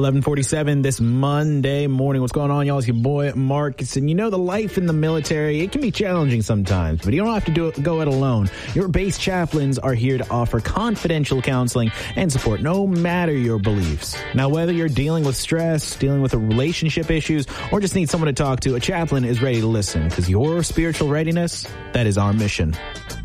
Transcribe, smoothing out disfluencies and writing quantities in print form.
11:47 this Monday morning. What's going on, y'all? It's your boy Marcus. And you know, the life in the military, it can be challenging sometimes, but you don't have to go it alone. Your base chaplains are here to offer confidential counseling and support no matter your beliefs. Now, whether you're dealing with stress, dealing with relationship issues, or just need someone to talk to, a chaplain is ready to listen, because your spiritual readiness, that is our mission.